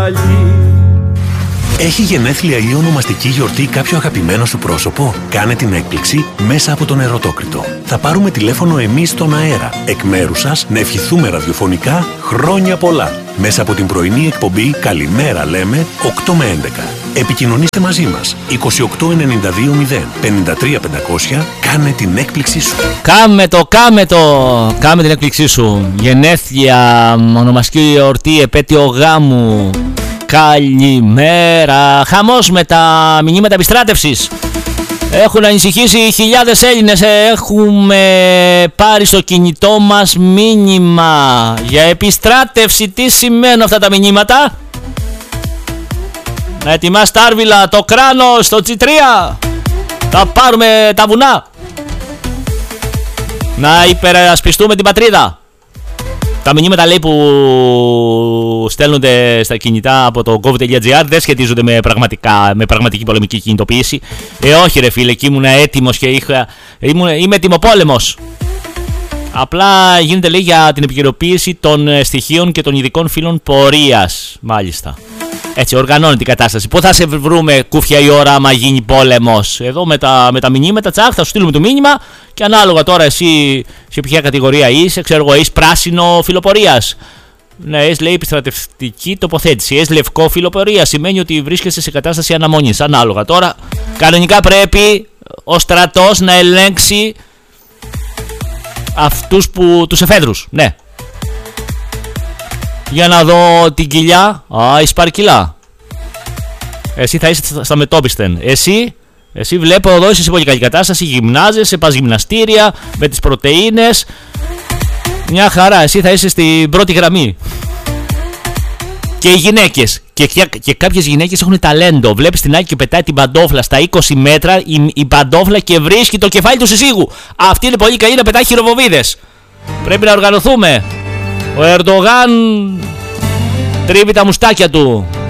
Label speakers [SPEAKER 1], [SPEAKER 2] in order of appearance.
[SPEAKER 1] Έχει γενέθλια ή ονομαστική γιορτή κάποιο αγαπημένο σου πρόσωπο? Κάνε την έκπληξη μέσα από τον Ερωτόκριτο. Θα πάρουμε τηλέφωνο εμείς στον αέρα. Εκ μέρους σας να ευχηθούμε ραδιοφωνικά χρόνια πολλά. Μέσα από την πρωινή εκπομπή Καλημέρα λέμε 8 με 11. Επικοινωνήστε μαζί μας 28920 53500. Κάνε την έκπληξή σου.
[SPEAKER 2] Κάμε την έκπληξή σου. Γενέθλια, ονομαστική γιορτή, επέτειο γάμου. Καλημέρα. Χαμός με τα μηνύματα επιστράτευσης. Έχουν ανησυχήσει χιλιάδες Έλληνες. Έχουμε πάρει στο κινητό μας μήνυμα για επιστράτευση. Τι σημαίνουν αυτά τα μηνύματα? Να ετοιμάσει τα Άρβιλα, το Κράνος, το Τσιτρία. Θα πάρουμε τα βουνά. Να υπερασπιστούμε την πατρίδα. Τα μηνύματα, λέει, που στέλνονται στα κινητά από το gov.gr δεν σχετίζονται με πραγματική πολεμική κινητοποίηση. Όχι ρε φίλε, εκεί ήμουν έτοιμος και είμαι ετοιμοπόλεμος. Απλά γίνεται, λέει, για την επικαιροποίηση των στοιχείων και των ειδικών φύλων πορείας. Μάλιστα. Έτσι οργανώνεται η κατάσταση. Πού θα σε βρούμε κούφια η ώρα άμα γίνει πόλεμος? Εδώ με τα μηνύματα, τσακ, θα σου στείλουμε το μήνυμα και ανάλογα τώρα εσύ σε ποια κατηγορία είσαι, ξέρω εγώ, είσαι πράσινο φιλοπορίας. Ναι, έχει, λέει, επιστρατευτική τοποθέτηση. Έχει λευκό φιλοπορία. Σημαίνει ότι βρίσκεσαι σε κατάσταση αναμονής. Ανάλογα τώρα. Κανονικά πρέπει ο στρατός να ελέγξει αυτούς τους εφέδρους. Ναι. Για να δω την κοιλιά. Είσαι παρκυλά. Εσύ θα είσαι στα μετόπιστεν. Εσύ βλέπω εδώ είσαι σε πολύ καλή κατάσταση. Γυμνάζεσαι, πας γυμναστήρια με τις πρωτεΐνες. Μια χαρά. Εσύ θα είσαι στην πρώτη γραμμή. Και οι γυναίκες. Και κάποιες γυναίκες έχουν ταλέντο. Βλέπεις την άλλη και πετάει την παντόφλα στα 20 μέτρα. Η παντόφλα και βρίσκει το κεφάλι του συσίγου. Αυτή είναι πολύ καλή να πετάει χειροβομβίδες. Πρέπει να οργανωθούμε. Ο Ερντογάν τρίβει τα μουστάκια του.